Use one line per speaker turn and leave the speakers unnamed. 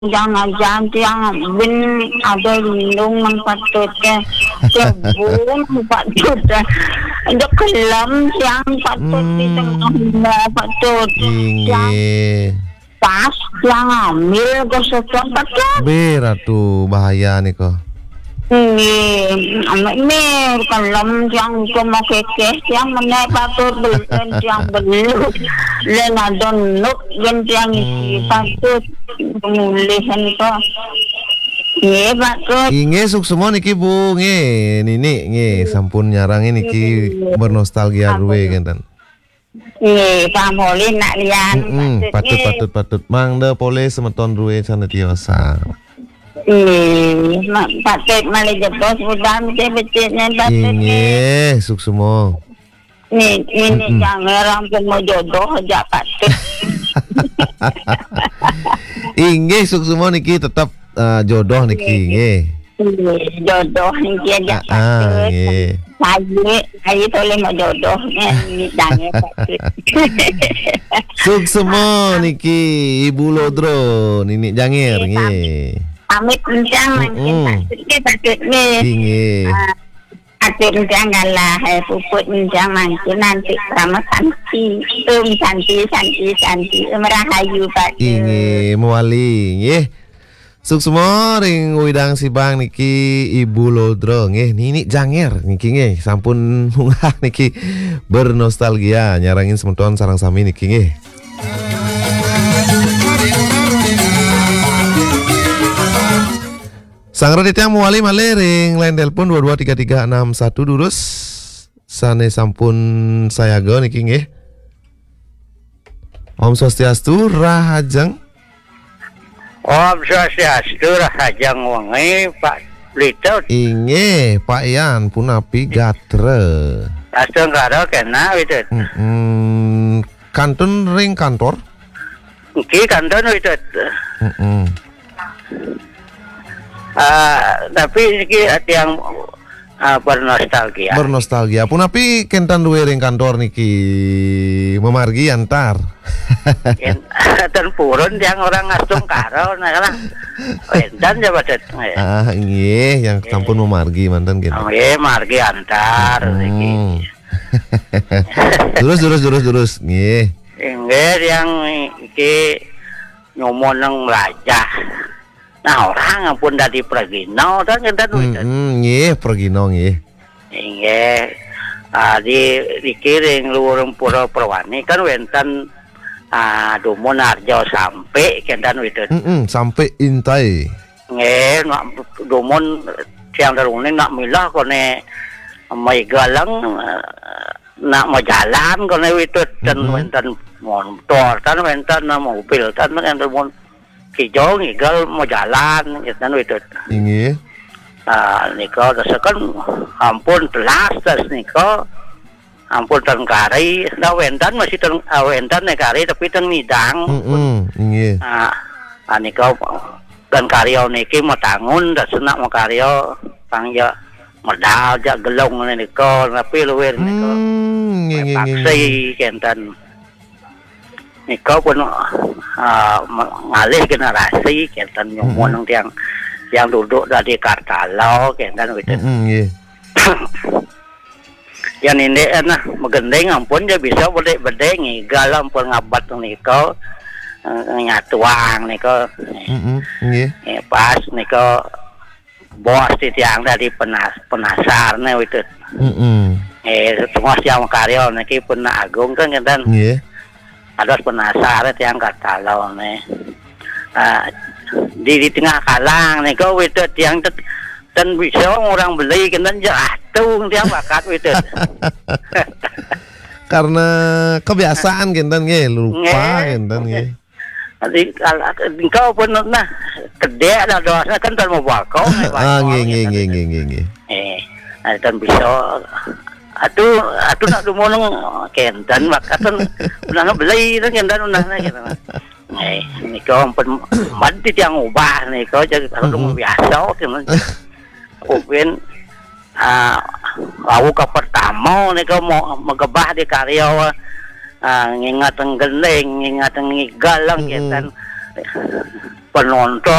jangan yang bin ada lindung ng patutnya kebun patutnya ada kelam yang patut di tengah patut yang pas yang ambil kesesuaian patut
beratu bahaya nih kok.
Ini kelam yang kemakeke yang menaik patut belen yang belum len ada nuk yang isi patut pemulihan itu. Iya patut.
Inge suksemo niki Bu, nge nini nge sampun nyarang niki bernostalgia ruwe kan.
Iya pamolin nak lian.
Patut. Mangda pole semeton ruwe sana tiasa.
Patut malah jebos udah becetnya patut.
Inge suksemo.
Ini jangan rampung mau jodoh aja patut.
Inge suksemo niki tetap jodoh niki nge.
Jodoh niki aja patut. Saya tolong mau jodohnya ini jangan patut.
Suksemo niki Ibu Lodro nini jangir nge.
Amit kencang patut nih.
Inge.
Atur kencang galah puput kencang mantu nanti sama santi santi merahayu patut.
Inge muali nggih. Suksemo ring widang sibang niki Ibu Lodro nggih nini jangir niki nggih sampun munggah niki bernostalgia nyarangin semeton sareng sami niki nggih. Sang Raditya muali malering line telepon 223361 durus sane sampun sayaga niki nggih. Om Swastiastu rahajeng.
Om Swastiastu rahajeng wengi Pak Blito.
Inge Pak Ian punapi gatre.
Astung karo kena itu.
Kantun ring kantor.
Iki kantor itu. Tapi ini yang bernostalgia.
Bernostalgia. Punapi kentan duwe ring kantor niki memargi antar.
Dan purun yang orang ngastung karo nah lah. Dan coba det.
Nggih yang sampun memargi mantan gitu.
Nggih, margi antar iki.
Terus nggih.
Nggih yang iki nyomon nang Melajah. Nah orang pun dari Pregino dan kita
nggih Pregino nggih.
Nggih. Dikiring luhur Pura Perwani kan wenten dumun Arjo sampai kendan itu.
Sampai intai.
Nggih, dumun siang darune nak milah kone mai galang nak mau jalan kone itu dan wenten motor dan wenten mobil dan wenten kijong igal mau jalan gitu itu.
Inggih.
Niko kan ampun telas tas niko ampun tengkari da wentan masih wentan nekari tapi teng midang.
Inggih.
Niko dan karyo niki mau tangun da senak mau karyo pangja modal ja gelong niko tapi luwer niko. Paksi kentan. Niko pun ngalih generasi kentan nyomon yang duduk dari Kartalo kentan gitu. Yang ini megendeng ampun dia bisa bedeng ngigal ampun ngabat niko nyatuang niko. Pas niko bos tiang dari penasar itu. Semua siang karyo niki pun agung kan kentan. Ada penasar tiang Kartalo nih. Di tengah kalang nih kau itu tiang dan bisa orang beli kan jatuh tiang bakat itu.
Karena kebiasaan kentan nge lupa kentan nge.
Nanti kau pun nah gede lah dosa kan tan mau bakau.
Nge.
Dan bisa atuh nak dumonong kentan bakatan udah beli dan kentan udah gitu. Niko ampun mati yang ubah niko jadi kalau biasa kan upin aku ke pertama niko mau megebah di karya ngingat nggeleng ngingat ngigalang kan penonton